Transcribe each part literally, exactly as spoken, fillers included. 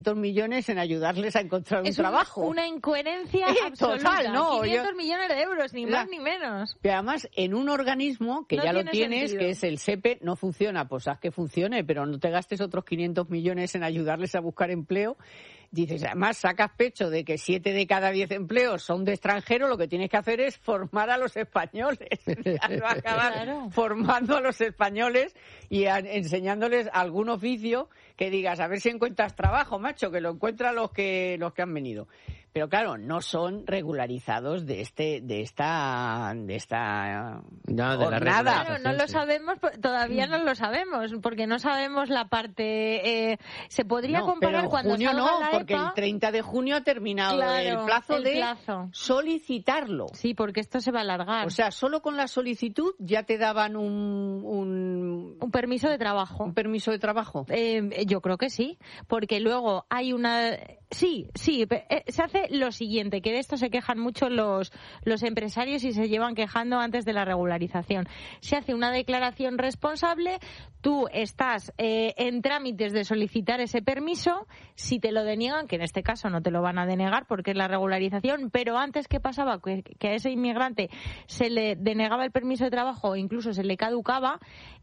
millones en ayudarles a encontrar un es trabajo. Es una incoherencia eh, absoluta. Total, ¿no? quinientos Yo, millones de euros, ni la, más ni menos. Y además, en un organismo que no ya tiene lo tienes, sentido. que es el SEPE, no funciona. Pues haz que funcione, pero no te gastes otros quinientos millones en ayudarles a buscar empleo. Dices, además, sacas pecho de que siete de cada diez empleos son de extranjero, lo que tienes que hacer es formar a los españoles. Va a acabar claro. formando a los españoles y a, enseñándoles algún oficio que digas, a ver si encuentras trabajo, macho, que lo encuentran los que los que han venido. Pero claro, no son regularizados de este de esta de esta no, de jornada. Claro, no lo sabemos, todavía no lo sabemos, porque no sabemos la parte. Eh, se podría no, comparar pero en cuando junio salga no, la porque EPA, el treinta de junio ha terminado claro, el plazo el de plazo. solicitarlo. Sí, porque esto se va a alargar. O sea, solo con la solicitud ya te daban un un, un permiso de trabajo. Un permiso de trabajo. Eh, yo creo que sí, porque luego hay una. Sí, sí, se hace lo siguiente, que de esto se quejan mucho los, los empresarios y se llevan quejando antes de la regularización. Se hace una declaración responsable, tú estás eh, en trámites de solicitar ese permiso, si te lo deniegan, que en este caso no te lo van a denegar porque es la regularización, pero antes, ¿qué pasaba? Que, que a ese inmigrante se le denegaba el permiso de trabajo o incluso se le caducaba,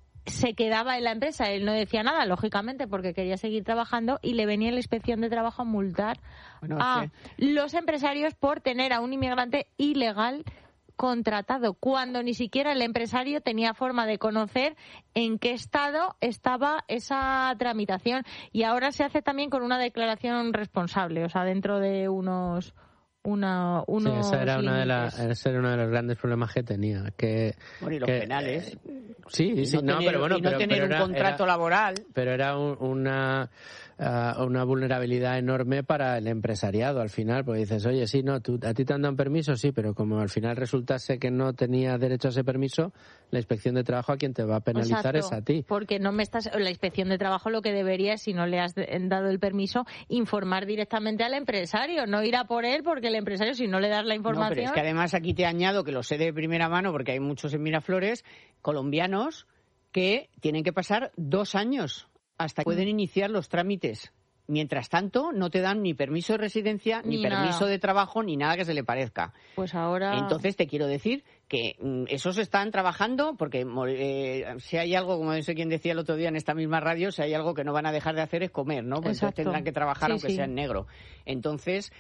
se quedaba en la empresa, él no decía nada, lógicamente, porque quería seguir trabajando y le venía la inspección de trabajo a multar bueno, a sí. los empresarios por tener a un inmigrante ilegal contratado, cuando ni siquiera el empresario tenía forma de conocer en qué estado estaba esa tramitación. Y ahora se hace también con una declaración responsable, o sea, dentro de unos... Una, unos sí, esa era una de la, ese era uno de los grandes problemas que tenía. Que, bueno, y los que, penales. Eh, sí, sí, no, no tener, pero bueno, y no pero, tener pero un era, contrato era, laboral. Pero era un, una, uh, una vulnerabilidad enorme para el empresariado al final, porque dices, oye, sí, no, tú, a ti te han dado un permiso, sí, pero como al final resultase que no tenía derecho a ese permiso, la inspección de trabajo a quien te va a penalizar Exacto, es a ti. Porque no me estás, la inspección de trabajo lo que debería es, si no le has dado el permiso, informar directamente al empresario, no ir a por él, porque el empresario, si no le das la información... No, pero es que además aquí te añado, que lo sé de primera mano, porque hay muchos en Miraflores, colombianos que tienen que pasar dos años hasta que pueden iniciar los trámites. Mientras tanto, no te dan ni permiso de residencia, ni, ni permiso de trabajo, ni nada que se le parezca. Pues ahora... Entonces, te quiero decir que mm, esos están trabajando, porque eh, si hay algo, como no sé quién decía el otro día en esta misma radio, si hay algo que no van a dejar de hacer es comer, ¿no? Pues entonces tendrán que trabajar sí, aunque sí. sea en negro. Entonces...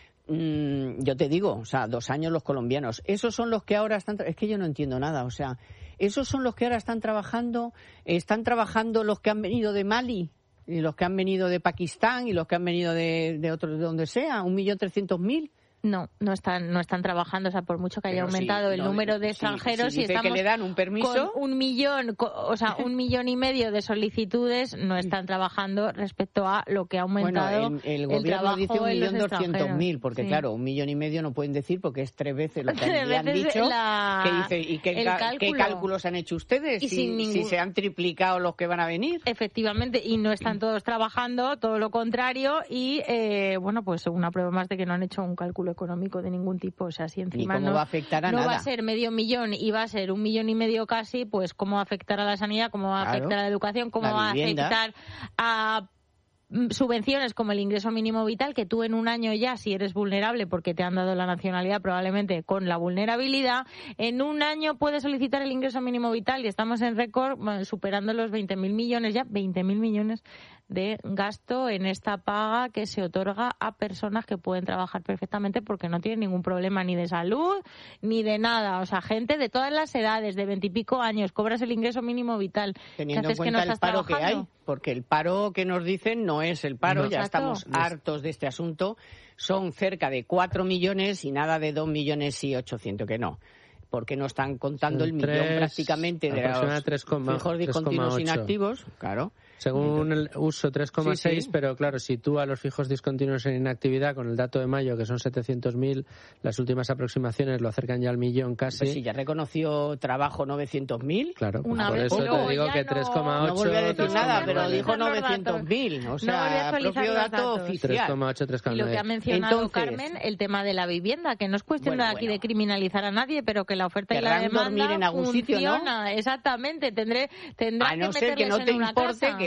Mm, yo te digo, o sea, dos años los colombianos. Esos son los que ahora están... Es que yo no entiendo nada, o sea, esos son los que ahora están trabajando, están trabajando los que han venido de Mali, y los que han venido de Pakistán, y los que han venido de, de otro, de donde sea, un millón trescientos mil. No, no están, no están trabajando, o sea, por mucho que haya Pero aumentado sí, el no, número de extranjeros, si, si y estamos que le dan un permiso, con un millón, o sea, un millón y medio de solicitudes, no están trabajando respecto a lo que ha aumentado bueno, el, el, el gobierno dice un millón doscientos mil, porque sí. claro, un millón y medio no pueden decir porque es tres veces lo que tres han dicho. La... Que dice, ¿y qué, cálculo. qué cálculos han hecho ustedes? Y si, sin ningún... si se han triplicado los que van a venir. Efectivamente, y no están todos trabajando, todo lo contrario, y eh, bueno, pues una prueba más de que no han hecho un cálculo económico de ningún tipo, o sea, si encima cómo no, va a afectar a no nada. va a ser medio millón y va a ser un millón y medio casi, pues cómo va a afectar a la sanidad, cómo va a claro. afectar a la educación, cómo la va vivienda. a afectar a subvenciones como el ingreso mínimo vital, que tú en un año ya, si eres vulnerable porque te han dado la nacionalidad probablemente con la vulnerabilidad, en un año puedes solicitar el ingreso mínimo vital y estamos en récord superando los veinte mil millones ya, veinte mil millones de gasto en esta paga que se otorga a personas que pueden trabajar perfectamente porque no tienen ningún problema ni de salud ni de nada, o sea, gente de todas las edades, de veintipico años, cobras el ingreso mínimo vital. Teniendo en cuenta que no el paro trabajando? que hay, porque el paro que nos dicen no es el paro, no, ya exacto. estamos hartos de este asunto, son cerca de cuatro millones y nada de dos millones y ochocientos, que no. Porque no están contando el millón tres, prácticamente de los fijos discontinuos inactivos, claro. Según el uso tres coma seis, sí, sí. Pero claro, si tú a los fijos discontinuos en inactividad, con el dato de mayo, que son setecientos mil, las últimas aproximaciones lo acercan ya al millón casi. Pues si ya reconoció trabajo novecientos mil. Claro, pues Una por vez eso luego te digo que no, tres coma ocho... No volví a decir tres, nada, tres, pero tres, dijo novecientos mil, o sea, no propio dato oficial. tres coma ocho, tres coma nueve. Y lo que ha mencionado Entonces, Carmen, el tema de la vivienda, que no es cuestión bueno, de aquí bueno. de criminalizar a nadie, pero que la oferta y la demanda dormir en algún funciona, sitio, ¿no? Exactamente, tendré, tendrán a no que ser que no te en una importe casa. que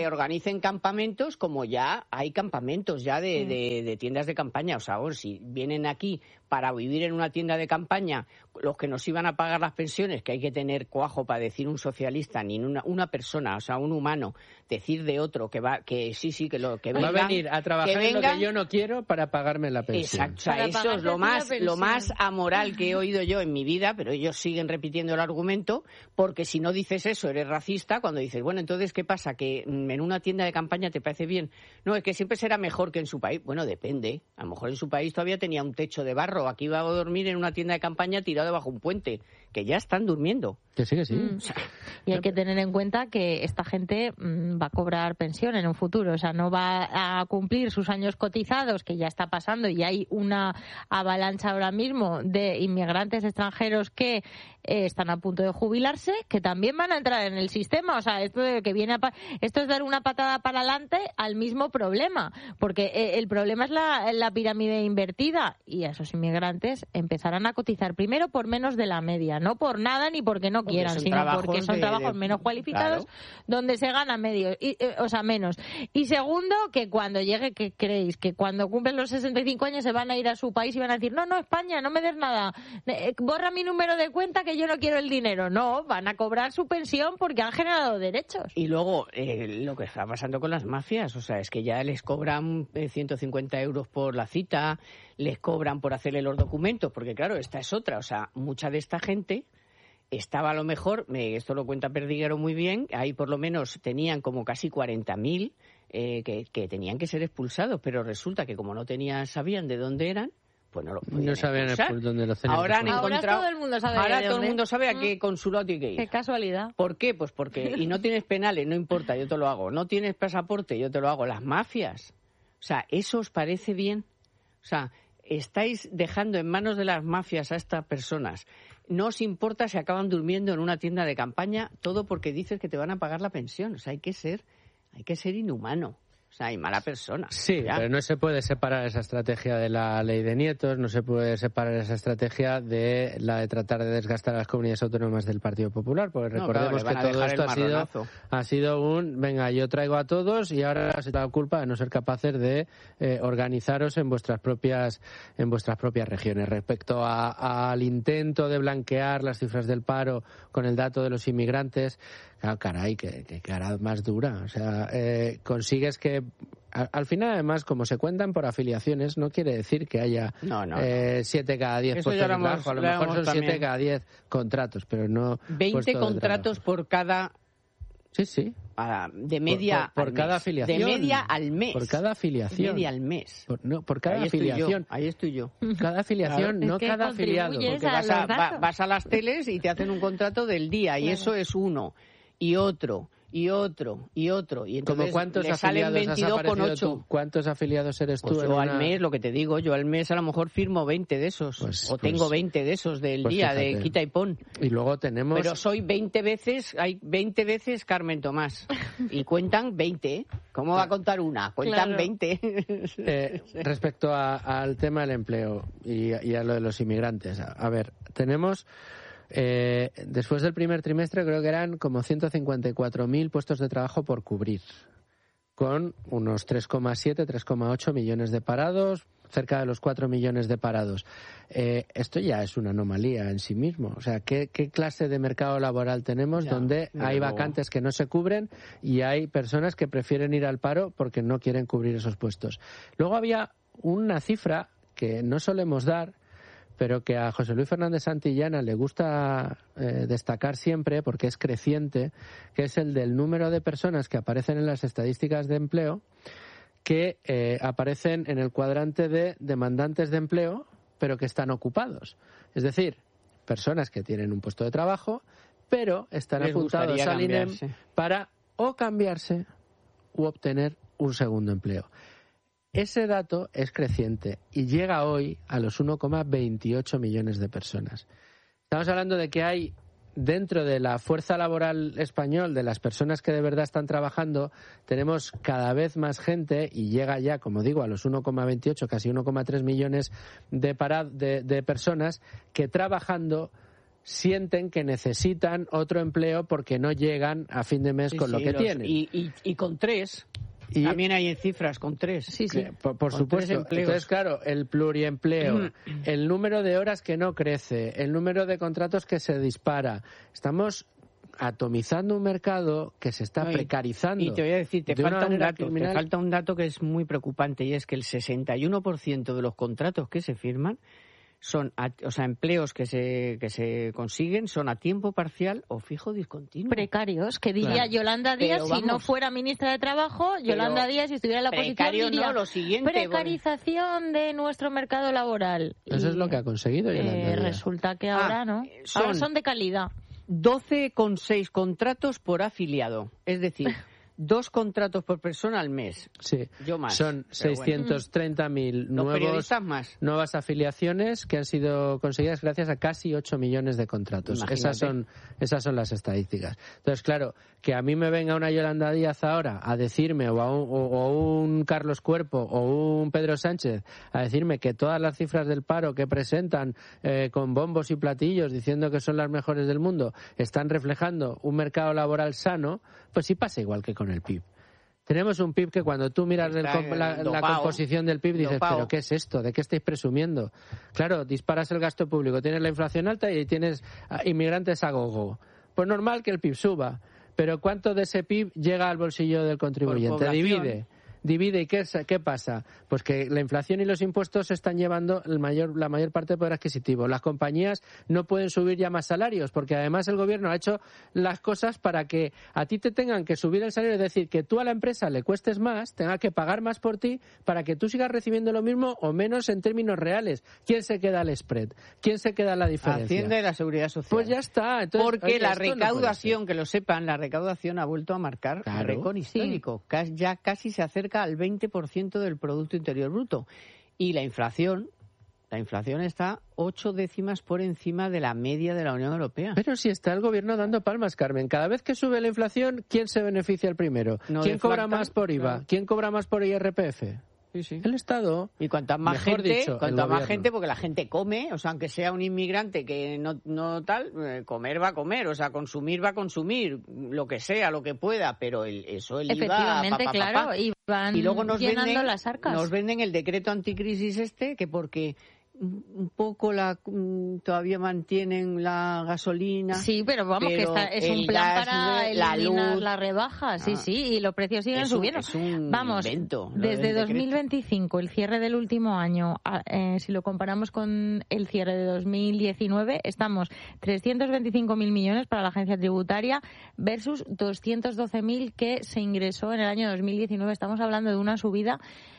que organicen campamentos, como ya hay campamentos ya de, Mm. de, de tiendas de campaña. O sea, ahora, si vienen aquí para vivir en una tienda de campaña, los que nos iban a pagar las pensiones, que hay que tener cuajo para decir un socialista, ni una, una persona, o sea, un humano, decir de otro que va, que sí, sí, que lo que vengan, va a venir a trabajar que en lo vengan, que yo no quiero para pagarme la pensión. Exacto, o sea, Para eso es pagarte lo a ti más, la lo más pensión. amoral que he oído yo en mi vida, pero ellos siguen repitiendo el argumento, porque si no dices eso eres racista, cuando dices, bueno, entonces, ¿qué pasa? ¿Que en una tienda de campaña te parece bien? No, es que siempre será mejor que en su país. Bueno, depende. A lo mejor en su país todavía tenía un techo de barro, aquí iba a dormir en una tienda de campaña tirado bajo un puente, que ya están durmiendo. Que sí, que sí. Mm. Y hay que tener en cuenta que esta gente mm, va a cobrar pensión en un futuro, o sea, no va a cumplir sus años cotizados, que ya está pasando, y hay una avalancha ahora mismo de inmigrantes extranjeros que eh, están a punto de jubilarse, que también van a entrar en el sistema. O sea, esto de que viene a pa- esto es dar una patada para adelante al mismo problema, porque eh, el problema es la, la pirámide invertida, y a esos inmigrantes empezarán a cotizar primero por menos de la media, no por nada ni porque no Porque quieran, son sino trabajos porque son de- trabajos de- menos cualificados, claro. donde se gana medio, y, eh, o sea, menos. Y segundo, que cuando llegue, ¿qué creéis? Que cuando cumplen los sesenta y cinco años se van a ir a su país y van a decir, no, no, España, no me des nada, eh, borra mi número de cuenta que yo no quiero el dinero. No, van a cobrar su pensión porque han generado derechos. Y luego, eh, lo que está pasando con las mafias, o sea, es que ya les cobran eh, ciento cincuenta euros por la cita, les cobran por hacerle los documentos, porque claro, esta es otra, o sea, mucha de esta gente estaba a lo mejor, me, esto lo cuenta Perdiguero muy bien, ahí por lo menos tenían como casi cuarenta mil eh, que, que tenían que ser expulsados, pero resulta que como no tenían, sabían de dónde eran, pues no los podían No sabían expulsar. el- dónde los tenían Ahora que han expulsar. Ahora encontrado, todo el mundo sabe ahora de todo dónde. el mundo sabe a qué Mm. consulado tiene que ir. Qué casualidad. ¿Por qué? Pues porque, y no tienes penales, no importa, yo te lo hago. No tienes pasaporte, yo te lo hago. Las mafias. O sea, ¿eso os parece bien? O sea, estáis dejando en manos de las mafias a estas personas. No os importa si acaban durmiendo en una tienda de campaña, todo porque dices que te van a pagar la pensión. O sea, hay que ser, hay que ser inhumano. O sea, hay mala persona. Sí, Ya. pero no se puede separar esa estrategia de la ley de nietos, no se puede separar esa estrategia de la de tratar de desgastar a las comunidades autónomas del Partido Popular, porque No, recordemos claro, le van a que todo dejar esto el ha sido, marronazo. ha sido un, venga, yo traigo a todos y ahora se da culpa de no ser capaces de eh, organizaros en vuestras propias en vuestras propias regiones. Respecto a- al intento de blanquear las cifras del paro con el dato de los inmigrantes, claro, caray, que, que cara más dura. O sea, eh, consigues que al, al final, además, como se cuentan por afiliaciones, no quiere decir que haya No, no, eh, siete cada diez Eso puestos ya lo de hemos- trabajo. A lo lo mejor hemos son siete también. cada diez contratos, pero no veinte puestos de contratos trabajo. por cada, Sí, sí. ah, de media por, por al cada mes. afiliación. De media al mes. Por cada De afiliación. media al mes. Por, no, por cada ahí estoy yo, afiliación. ahí estoy yo. Cada afiliación, Claro. no Es que cada afiliado. contribuyes Porque a vas a, los va- datos. vas a las teles y te hacen un contrato del día y Claro. eso es uno y otro y otro y otro y ¿Como entonces cuántos le salen afiliados has veintidós con aparecido ocho. tú? ¿Cuántos afiliados eres tú? Pues en yo una- al mes, lo que te digo, yo al mes a lo mejor firmo veinte de esos Pues- o pues- tengo veinte de esos del pues día de fíjate. quita y pon. Y luego tenemos... Pero soy veinte veces, hay veinte veces Carmen Tomás y cuentan veinte, ¿eh? ¿Cómo va a contar una? Cuentan Claro. veinte. Eh, respecto a- al tema del empleo y, y a lo de los inmigrantes, a, a ver, tenemos eh, después del primer trimestre creo que eran como ciento cincuenta y cuatro mil puestos de trabajo por cubrir, con unos tres coma siete, tres coma ocho millones de parados, cerca de los cuatro millones de parados. Eh, esto ya es una anomalía en sí mismo. O sea, ¿qué, qué clase de mercado laboral tenemos Ya, donde desde hay luego. vacantes que no se cubren y hay personas que prefieren ir al paro porque no quieren cubrir esos puestos? Luego había una cifra que no solemos dar, pero que a José Luis Fernández Santillana le gusta eh, destacar siempre porque es creciente, que es el del número de personas que aparecen en las estadísticas de empleo que eh, aparecen en el cuadrante de demandantes de empleo, pero que están ocupados. Es decir, personas que tienen un puesto de trabajo, pero están Les apuntados gustaría al INEM cambiarse. para o cambiarse u obtener un segundo empleo. Ese dato es creciente y llega hoy a los uno coma veintiocho millones de personas. Estamos hablando de que hay dentro de la fuerza laboral español, de las personas que de verdad están trabajando, tenemos cada vez más gente y llega ya, como digo, a los uno coma veintiocho, casi uno coma tres millones de, para- de, de personas que trabajando sienten que necesitan otro empleo porque no llegan a fin de mes Sí, con sí, lo que los- tienen. Y, y, y con tres. Y- También hay cifras con tres. Sí, sí. Que, Por, por Con supuesto. tres empleos. Entonces, claro, el pluriempleo, Mm. el número de horas que no crece, el número de contratos que se dispara. Estamos atomizando un mercado que se está No, y- precarizando. Y te voy a decir, te de una falta un manera dato, criminal. te falta un dato que es muy preocupante y es que el sesenta y uno por ciento de los contratos que se firman son, a- o sea, empleos que se que se consiguen son a tiempo parcial o fijo discontinuo. Precarios, que diría Claro. Yolanda Díaz Pero si no vamos. fuera ministra de Trabajo, Yolanda Díaz si estuviera en la oposición Precario diría no, lo siguiente, precarización de nuestro mercado laboral. Eso Y, es lo que ha conseguido Yolanda eh, Díaz. resulta que Ah, ahora no. son- Ahora son de calidad. doce coma seis contratos por afiliado, es decir, dos contratos por persona al mes. Sí, Yo más, son pero bueno. seiscientos treinta mil Los nuevos, periodistas más. nuevas afiliaciones que han sido conseguidas gracias a casi ocho millones de contratos. Imagínate. Esas son, esas son las estadísticas. Entonces, claro, que a mí me venga una Yolanda Díaz ahora a decirme, o, a un, o, o un Carlos Cuerpo, o un Pedro Sánchez, a decirme que todas las cifras del paro que presentan eh, con bombos y platillos diciendo que son las mejores del mundo están reflejando un mercado laboral sano, pues sí pasa igual que con el P I B. Tenemos un P I B que cuando tú miras el Está, com- la, eh, la dopao, composición del P I B dices, dopao. ¿pero qué es esto? ¿De qué estáis presumiendo? Claro, disparas el gasto público, tienes la inflación alta y tienes ah, inmigrantes a gogo. Pues normal que el P I B suba, pero ¿cuánto de ese P I B llega al bolsillo del contribuyente? población. Divide. Divide y ¿qué, es- qué pasa? Pues que la inflación y los impuestos se están llevando el mayor, la mayor parte del poder adquisitivo. Las compañías no pueden subir ya más salarios porque además el gobierno ha hecho las cosas para que a ti te tengan que subir el salario, es decir, que tú a la empresa le cuestes más, tenga que pagar más por ti para que tú sigas recibiendo lo mismo o menos en términos reales. ¿Quién se queda al spread? ¿Quién se queda la diferencia? Hacienda y la Seguridad Social. Pues ya está. Entonces, Porque oye, la esto no puede recaudación, ser. que lo sepan, la recaudación ha vuelto a marcar Claro. récord histórico. Ca- Ya casi se acerca al veinte por ciento del Producto Interior Bruto. Y la inflación, la inflación está ocho décimas por encima de la media de la Unión Europea. Pero si está el gobierno dando palmas, Carmen. Cada vez que sube la inflación, ¿quién se beneficia el primero? No ¿Quién cobra deflactan, más por I V A? claro. ¿Quién cobra más por I R P F? Sí, sí. El Estado. Y cuanta más Mejor gente, dicho, el cuanta más gobierno. gente, porque la gente come, o sea, aunque sea un inmigrante que no, no tal, eh, comer va a comer, o sea, consumir va a consumir, lo que sea, lo que pueda, pero el, eso, el I V A, Efectivamente, pa, pa, pa, claro, pa. y van Y luego nos llenando venden, las arcas. nos venden el decreto anticrisis este, que porque un poco la mm, todavía mantienen la gasolina. Sí, pero vamos, que pero está, es un el plan gas, para la eliminar luz. la rebaja, sí, Ah. sí, y los precios siguen Es un- subiendo. es un Vamos, invento, lo desde del decreto. dos mil veinticinco, el cierre del último año, a- eh, si lo comparamos con el cierre de dos mil diecinueve, estamos trescientos veinticinco mil millones para la agencia tributaria versus doscientos doce mil que se ingresó en el año dos mil diecinueve. Estamos hablando de una subida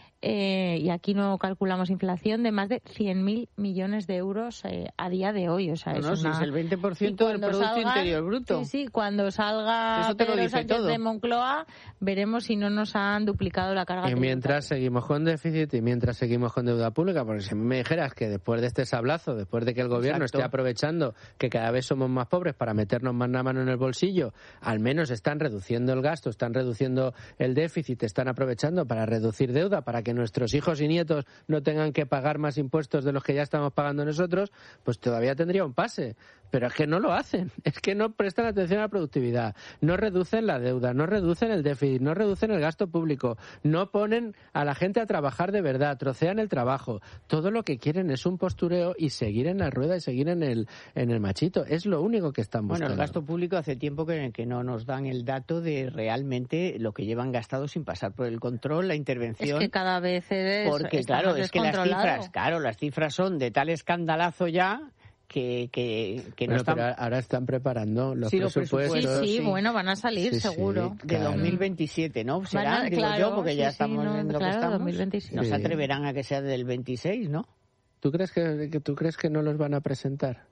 eh, y aquí no calculamos inflación, de más de cien mil millones de euros eh, a día de hoy. O sea, No, es no, si una... es el veinte por ciento Y del cuando Producto salgan- Interior Bruto. Sí, sí, cuando salga Eso te lo Pedro dice Sánchez todo. de Moncloa, veremos si no nos han duplicado la carga Y mientras tributaria. seguimos con déficit y mientras seguimos con deuda pública, porque si a mí me dijeras que después de este sablazo, después de que el gobierno Exacto. esté aprovechando que cada vez somos más pobres para meternos más la mano en el bolsillo, al menos están reduciendo el gasto, están reduciendo el déficit, están aprovechando para reducir deuda, para que nuestros hijos y nietos no tengan que pagar más impuestos de los que ya estamos pagando nosotros, pues todavía tendría un pase. Pero es que no lo hacen, es que no prestan atención a la productividad, no reducen la deuda, no reducen el déficit, no reducen el gasto público, no ponen a la gente a trabajar de verdad, trocean el trabajo. Todo lo que quieren es un postureo y seguir en la rueda y seguir en el, en el machito. Es lo único que están buscando. Bueno, el gasto público hace tiempo que, que no nos dan el dato de realmente lo que llevan gastado sin pasar por el control, la intervención. Es que cada vez es, Porque está claro, más es que las descontrolado. cifras, claro, las cifras son de tal escandalazo ya que, que, que no Bueno, están pero ahora están preparando los Sí, los presupuestos. Sí, presupuestos, sí, sí. bueno, van a salir Sí, sí, seguro. de claro. dos mil veintisiete, ¿no? Serán, Van a- digo claro, yo, porque ya sí, sí, estamos no, viendo claro, que estamos. dos mil veintisiete. No se Sí. atreverán a que sea del veintiséis, ¿no? ¿Tú crees que, que tú crees que no los van a presentar?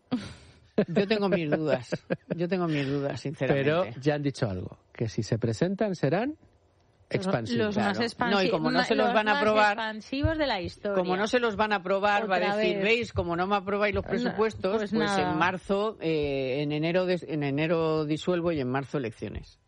Yo tengo mis dudas. Yo tengo mis dudas, sinceramente. Pero ya han dicho algo, que si se presentan serán expansivos. Los más Claro. expansivos. No, y como no se los van a aprobar- expansivos de la historia. Como no se los van a aprobar, va a Otra decir, vez. veis, como no me aprobáis los No, presupuestos, pues pues, nada. en marzo, eh, en enero des- en enero disuelvo y en marzo elecciones.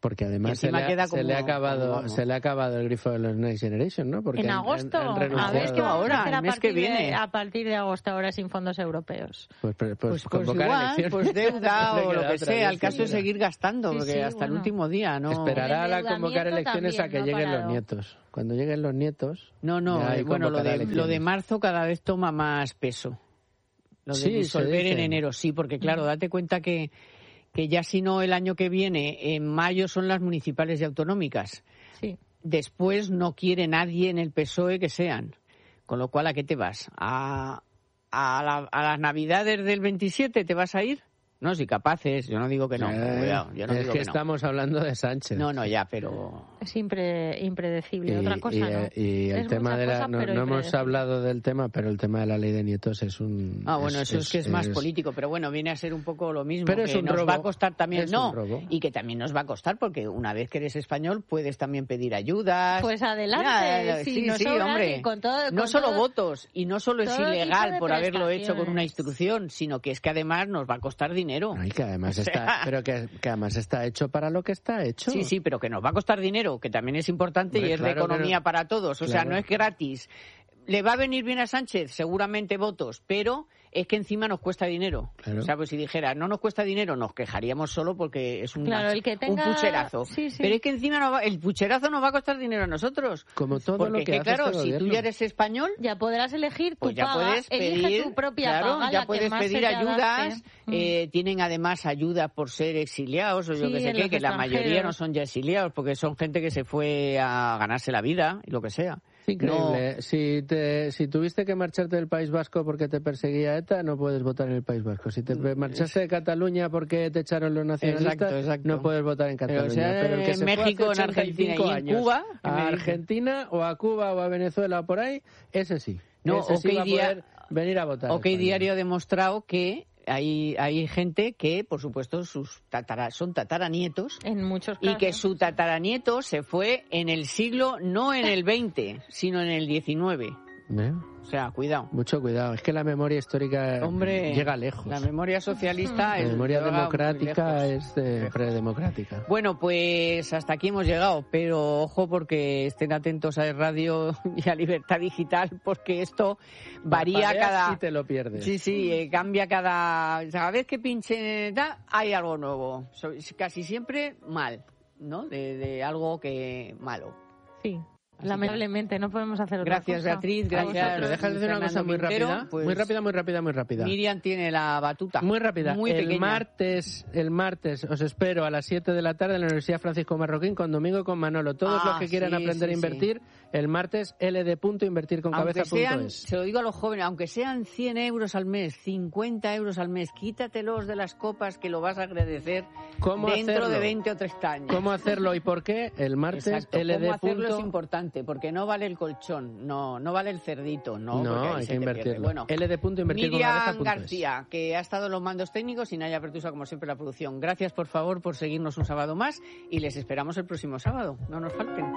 Porque además se le, ha, se, le ha acabado, como... se le ha acabado el grifo de los Next Generation, ¿no? Porque en agosto, han, han a ver qué va ahora, el mes que viene. De, a partir de agosto ahora sin fondos europeos. Pues, pues, pues, pues, pues igual, pues deuda o lo que sea, el caso es seguir gastando, sí, porque sí, hasta bueno. el último día, ¿no? Esperará a la convocar elecciones también, a que no lleguen parado. los nietos. Cuando lleguen los nietos... No, no, eh, bueno, lo de, lo de marzo cada vez toma más peso. Lo de sí, disolver en enero, sí, porque claro, date cuenta que que ya si no el año que viene, en mayo son las municipales y autonómicas. Sí. Después no quiere nadie en el P S O E que sean. Con lo cual, ¿a qué te vas? ¿A, a, la, a las Navidades del veintisiete te vas a ir? No, si capaces, yo no digo que no. Eh, cuidado, yo no es digo que, que no. estamos hablando de Sánchez. No, no, ya, pero... Es impre, impredecible, y, otra cosa y, no. Y el es tema de la... cosa, No, no hemos hablado del tema, pero el tema de la ley de nietos es un... Ah, bueno, es, eso es, es que es, es más es... político, pero bueno, viene a ser un poco lo mismo. Pero que es un nos robo. va a costar también... Es no, un robo. Y que también nos va a costar, porque una vez que eres español puedes también pedir ayudas. Pues adelante, ya, sí, sí, no sí, hombre. Con todo, no con solo todo, votos, y no solo es ilegal por haberlo hecho con una prestaciones. instrucción, sino que es que además nos va a costar dinero. Ay, que además O sea, está... Pero que, que además está hecho para lo que está hecho. Sí, sí, pero que nos va a costar dinero, que también es importante. Hombre, y es claro, de economía no... para todos. O claro. sea, no es gratis. ¿Le va a venir bien a Sánchez? Seguramente votos, pero es que encima nos cuesta dinero. Claro. O sea, pues si dijera, no nos cuesta dinero, nos quejaríamos solo porque es un, claro, el que tenga... un pucherazo. Sí, sí. Pero es que encima nos va... el pucherazo nos va a costar dinero a nosotros. Como todo porque lo que que, hace claro, este si gobierno. tú ya eres español... Ya podrás elegir tu pues ya paga, puedes pedir, elige tu propia claro, paga, ya la puedes que más pedir se te ayudas. adapte. Eh, tienen además ayuda por ser exiliados o yo Sí, que sé en qué, los que la mayoría no extranjeros. son ya exiliados porque son gente que se fue a ganarse la vida y lo que sea. Increíble. No. Si, te, si tuviste que marcharte del País Vasco porque te perseguía ETA, no puedes votar en el País Vasco. Si te marchaste de Cataluña porque te echaron los nacionalistas, exacto, exacto. no puedes votar en Cataluña. Pero, o sea, Pero el que en se México, fue hace en Argentina y en años Cuba, a Argentina o a Cuba o a Venezuela o por ahí, ese sí. No, ese sí OK va a Dia- poder venir a votar. OK Diario ha demostrado que hay, hay gente que, por supuesto, sus tatara, son tataranietos En muchos casos. y que su tataranieto se fue en el siglo, no en el veinte, sino en el diecinueve. ¿Eh? O sea, cuidado. Mucho cuidado. Es que la memoria histórica Hombre, llega lejos. La memoria socialista La es memoria llega muy democrática lejos. es de predemocrática. Bueno, pues hasta aquí hemos llegado, pero ojo porque estén atentos a Radio y a Libertad Digital porque esto varía Parpadeas cada... y te lo pierdes. Sí, sí, eh, cambia cada... Cada vez que pinche da, hay algo nuevo. So- Casi siempre mal, ¿no? De, de algo que malo. Sí. Así Lamentablemente, no podemos hacer otra Gracias, cosa. Beatriz, A gracias. vosotros. Pero dejas de decir una cosa Fernando muy Quintero, rápida, pues- muy rápida, muy rápida, muy rápida. Miriam tiene la batuta. Muy rápida. Muy el pequeña. martes, el martes os espero a las siete de la tarde en la Universidad Francisco Marroquín con Domingo y con Manolo. Todos Ah, los que quieran sí, aprender sí, a invertir, el martes ld punto invertir con Aunque cabeza punto sean, es. se lo digo a los jóvenes, aunque sean cien euros al mes, cincuenta euros al mes, quítatelos de las copas que lo vas a agradecer ¿Cómo dentro hacerlo? de veinte o treinta años. ¿Cómo hacerlo y por qué? El martes Exacto, ld cómo hacerlo punto- es importante, porque no vale el colchón, no no vale el cerdito, no, No, porque ahí hay se que te pierde. invertirlo. Bueno, ld punto invertir con cabeza Miriam punto es. García, que ha estado en los mandos técnicos, y Naya Pertusa, como siempre, la producción. Gracias, por favor, por seguirnos un sábado más y les esperamos el próximo sábado. No nos falten.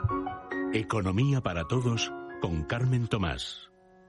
Economía para todos con Carmen Tomás.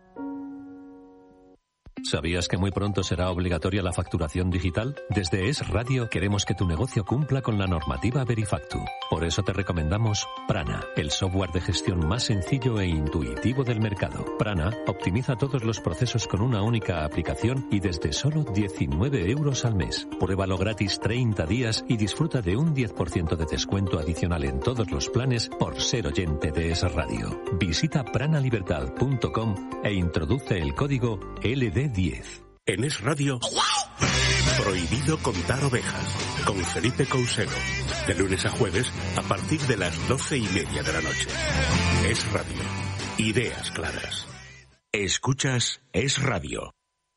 ¿Sabías que muy pronto será obligatoria la facturación digital? Desde Es Radio queremos que tu negocio cumpla con la normativa Verifactu. Por eso te recomendamos Prana, el software de gestión más sencillo e intuitivo del mercado. Prana optimiza todos los procesos con una única aplicación y desde solo diecinueve euros al mes. Pruébalo gratis treinta días y disfruta de un diez por ciento de descuento adicional en todos los planes por ser oyente de Es Radio. Visita pranalibertad punto com e introduce el código L D diez. En Es Radio, prohibido contar ovejas, con Felipe Cousero, de lunes a jueves a partir de las doce y media de la noche. Es Radio, ideas claras. Escuchas Es Radio.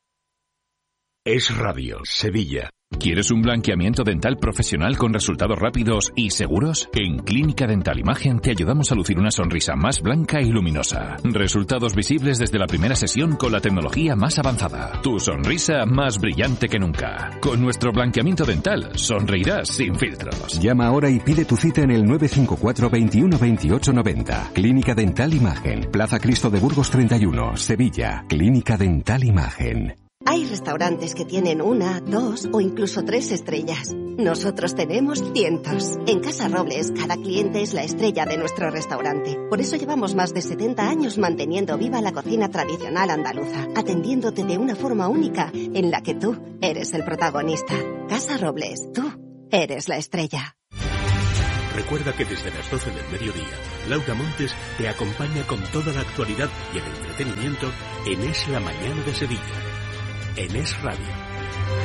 Es Radio, Sevilla. ¿Quieres un blanqueamiento dental profesional con resultados rápidos y seguros? En Clínica Dental Imagen te ayudamos a lucir una sonrisa más blanca y luminosa. Resultados visibles desde la primera sesión con la tecnología más avanzada. Tu sonrisa más brillante que nunca. Con nuestro blanqueamiento dental sonreirás sin filtros. Llama ahora y pide tu cita en el nueve cinco cuatro, veintiuno, veintiocho, noventa. Clínica Dental Imagen, Plaza Cristo de Burgos treinta y uno, Sevilla. Clínica Dental Imagen. Hay restaurantes que tienen una, dos o incluso tres estrellas. Nosotros tenemos cientos. En Casa Robles, cada cliente es la estrella de nuestro restaurante. Por eso llevamos más de setenta años manteniendo viva la cocina tradicional andaluza, atendiéndote de una forma única en la que tú eres el protagonista. Casa Robles, tú eres la estrella. Recuerda que desde las doce del mediodía, Laura Montes te acompaña con toda la actualidad y el entretenimiento en Es la Mañana de Sevilla. En Es Radio.